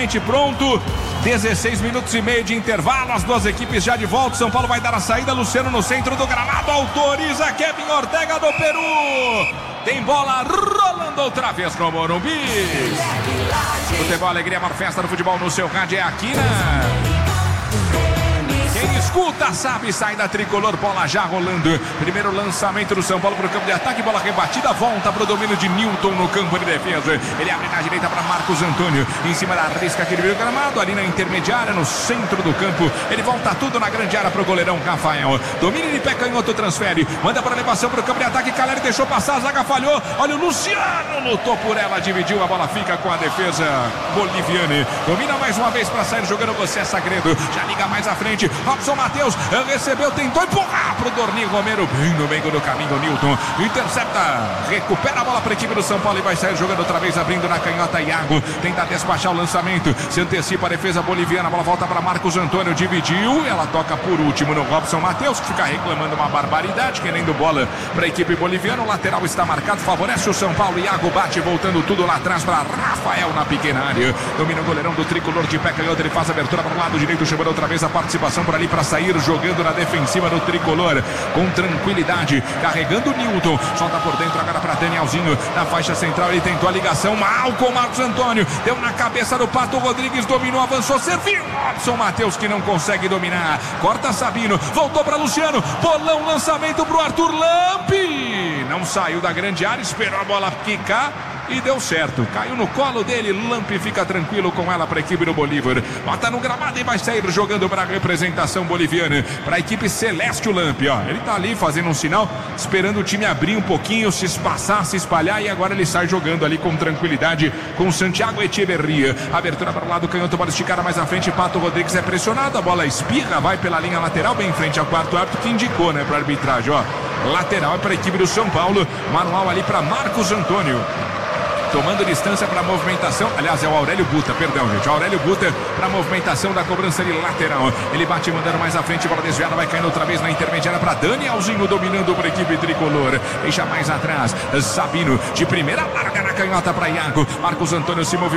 praticamente pronto. 16 minutos e meio de intervalo, as duas equipes já de volta. São Paulo vai dar a saída, Luciano no centro do gramado, autoriza Kevin Ortega do Peru. Tem bola rolando outra vez no Morumbi. Futebol, alegria, maior festa do futebol no seu rádio é aqui, né? Quem escuta sabe, sai da tricolor, bola já rolando. Primeiro lançamento do São Paulo para o campo de ataque, bola rebatida, volta para o domínio de Newton no campo de defesa. Ele abre na direita para Marcos Antônio, em cima da risca que ele viu gramado, ali na intermediária, no centro do campo. Ele volta tudo na grande área para o goleirão Rafael. Domínio de pé canhoto, transfere, manda para elevação para o campo de ataque. Caleri deixou passar, a zaga falhou. Olha o Luciano, lutou por ela, dividiu, a bola fica com a defesa boliviana. Domina mais uma vez para sair jogando, você é Sagredo. Já liga mais à frente. Robson Matheus recebeu, tentou empurrar pro Dorninho Romero, bem no meio do caminho. Newton intercepta, recupera a bola para a equipe do São Paulo e vai sair jogando outra vez, abrindo na canhota. Iago tenta despachar o lançamento, se antecipa a defesa boliviana, a bola volta para Marcos Antônio, dividiu, ela toca por último no Robson Matheus, que fica reclamando uma barbaridade, querendo bola para a equipe boliviana. O lateral está marcado, favorece o São Paulo. Iago bate, voltando tudo lá atrás para Rafael na pequena área. Domina o goleirão do tricolor de pé canhoto, ele faz a abertura para o lado direito, chamando outra vez a participação por ali para sair jogando na defensiva do tricolor com tranquilidade, carregando o Newton, solta por dentro agora para Danielzinho na faixa central. Ele tentou a ligação mal com o Marcos Antônio, deu na cabeça do Pato Rodrigues, dominou, avançou, serviu. Robson Matheus que não consegue dominar, corta Sabino, voltou para Luciano, bolão, lançamento para o Arthur Lampe, não saiu da grande área, esperou a bola quicar e deu certo, caiu no colo dele. Lampe fica tranquilo com ela para a equipe do Bolívar, bota no gramado e vai sair jogando para a representação boliviana, para a equipe celeste. O Lampe, ó, ele tá ali fazendo um sinal, esperando o time abrir um pouquinho, se espaçar, se espalhar, e agora ele sai jogando ali com tranquilidade com Santiago Echeverria. Abertura para o lado canhoto, bola esticada mais à frente, Pato Rodrigues é pressionado, a bola espirra, vai pela linha lateral, bem em frente ao quarto árbitro que indicou, né, para a arbitragem, ó, lateral é para a equipe do São Paulo, manual ali para Marcos Antônio. Tomando distância para a movimentação, aliás é o Aurélio Buta, perdão gente, o Aurélio Buta para a movimentação da cobrança de lateral. Ele bate mandando mais à frente, bola desviada, vai caindo outra vez na intermediária para Danielzinho, dominando para a equipe tricolor. Deixa mais atrás, Sabino de primeira, larga na canhota para Iago. Marcos Antônio se movimenta.